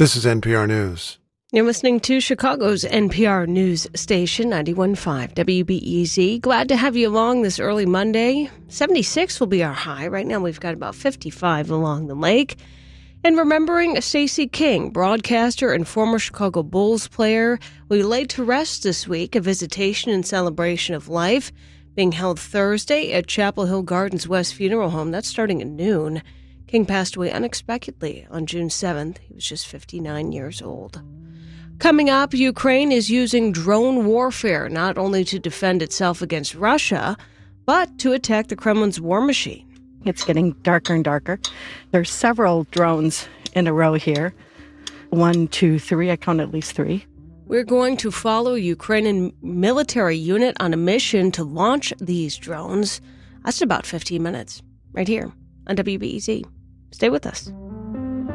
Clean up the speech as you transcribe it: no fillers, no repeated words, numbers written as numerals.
This is NPR News. You're listening to Chicago's NPR News Station, 91.5 WBEZ. Glad to have you along this early Monday. 76 will be our high. Right now we've got about 55 along the lake. And remembering Stacey King, broadcaster and former Chicago Bulls player, will be laid to rest this week. A visitation and celebration of life being held Thursday at Chapel Hill Gardens West Funeral Home. That's starting at noon. King passed away unexpectedly on June 7th. He was just 59 years old. Coming up, Ukraine is using drone warfare not only to defend itself against Russia, but to attack the Kremlin's war machine. It's getting darker and darker. There's several drones in a row here. 1, 2, 3. I count at least 3. We're going to follow a Ukrainian military unit on a mission to launch these drones. That's in about 15 minutes, right here on WBEZ. Stay with us.